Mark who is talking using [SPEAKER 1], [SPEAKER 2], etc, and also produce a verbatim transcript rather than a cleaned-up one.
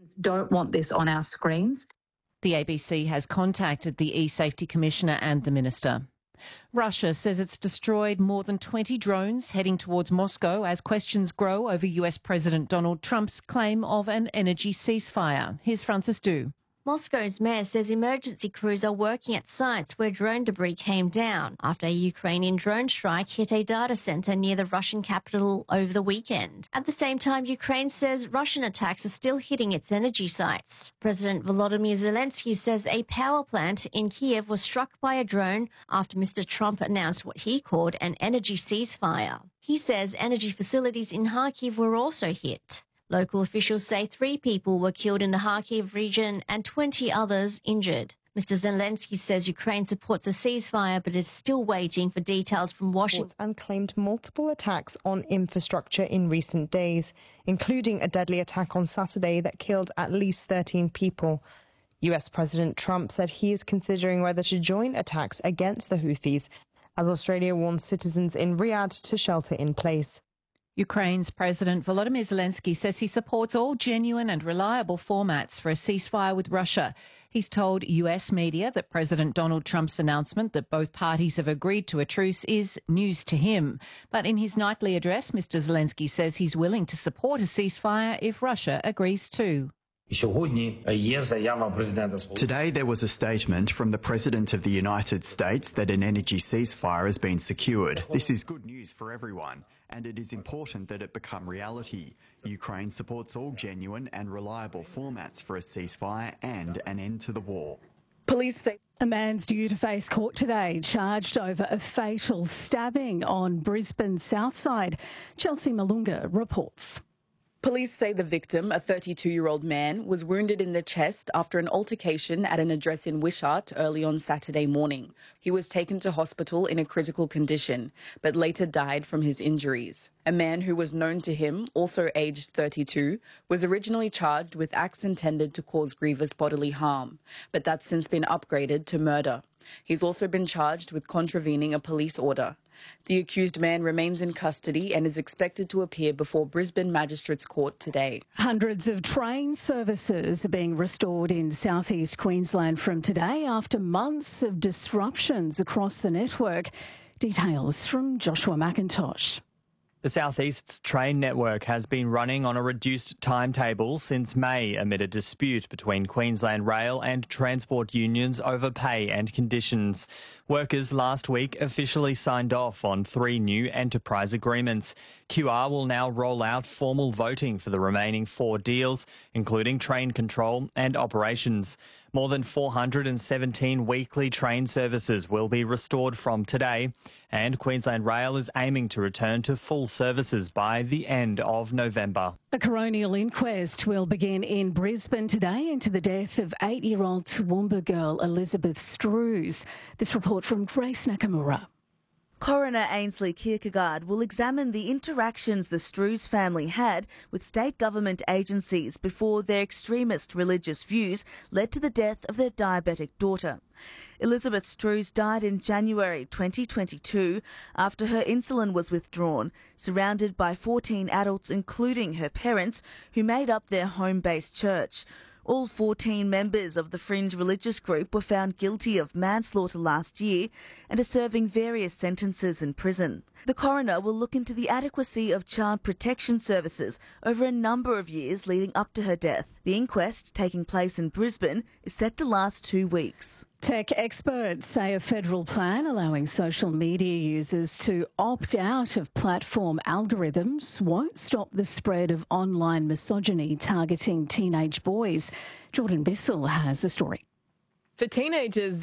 [SPEAKER 1] Don't want this on our screens.
[SPEAKER 2] The A B C has contacted the e-safety commissioner and the minister. Russia says it's destroyed more than twenty drones heading towards Moscow as questions grow over U S President Donald Trump's claim of an energy ceasefire. Here's Francis Du.
[SPEAKER 3] Moscow's mayor says emergency crews are working at sites where drone debris came down after a Ukrainian drone strike hit a data center near the Russian capital over the weekend. At the same time, Ukraine says Russian attacks are still hitting its energy sites. President Volodymyr Zelensky says a power plant in Kiev was struck by a drone after Mister Trump announced what he called an energy ceasefire. He says energy facilities in Kharkiv were also hit. Local officials say three people were killed in the Kharkiv region and twenty others injured. Mister Zelensky says Ukraine supports a ceasefire but is still waiting for details from Washington.
[SPEAKER 4] And claimed multiple attacks on infrastructure in recent days, including a deadly attack on Saturday that killed at least thirteen people. U S President Trump said he is considering whether to join attacks against the Houthis, as Australia warns citizens in Riyadh to shelter in place.
[SPEAKER 2] Ukraine's President Volodymyr Zelensky says he supports all genuine and reliable formats for a ceasefire with Russia. He's told U S media that President Donald Trump's announcement that both parties have agreed to a truce is news to him. But in his nightly address, Mister Zelensky says he's willing to support a ceasefire if Russia agrees too.
[SPEAKER 5] Today there was a statement from the President of the United States that an energy ceasefire has been secured. This is good news for everyone, and it is important that it become reality. Ukraine supports all genuine and reliable formats for a ceasefire and an end to the war.
[SPEAKER 6] Police say a man's due to face court today, charged over a fatal stabbing on Brisbane's south side. Chelsea Malunga reports.
[SPEAKER 7] Police say the victim, a thirty-two-year-old man, was wounded in the chest after an altercation at an address in Wishart early on Saturday morning. He was taken to hospital in a critical condition, but later died from his injuries. A man who was known to him, also aged thirty-two, was originally charged with acts intended to cause grievous bodily harm, but that's since been upgraded to murder. He's also been charged with contravening a police order. The accused man remains in custody and is expected to appear before Brisbane Magistrates Court today.
[SPEAKER 6] Hundreds of train services are being restored in southeast Queensland from today after months of disruptions across the network. Details from Joshua McIntosh.
[SPEAKER 8] The South East's train network has been running on a reduced timetable since May amid a dispute between Queensland Rail and transport unions over pay and conditions. Workers last week officially signed off on three new enterprise agreements. Q R will now roll out formal voting for the remaining four deals, including train control and operations. More than four hundred seventeen weekly train services will be restored from today, and Queensland Rail is aiming to return to full services by the end of November.
[SPEAKER 6] A coronial inquest will begin in Brisbane today into the death of eight-year-old Toowoomba girl Elizabeth Strews. This report from Grace Nakamura.
[SPEAKER 9] Coroner Ainsley Kierkegaard will examine the interactions the Strews family had with state government agencies before their extremist religious views led to the death of their diabetic daughter. Elizabeth Strews died in January twenty twenty-two after her insulin was withdrawn, surrounded by fourteen adults, including her parents, who made up their home-based church. All fourteen members of the fringe religious group were found guilty of manslaughter last year and are serving various sentences in prison. The coroner will look into the adequacy of child protection services over a number of years leading up to her death. The inquest, taking place in Brisbane, is set to last two weeks.
[SPEAKER 6] Tech experts say a federal plan allowing social media users to opt out of platform algorithms won't stop the spread of online misogyny targeting teenage boys. Jordan Bissell has the story.
[SPEAKER 10] For teenagers,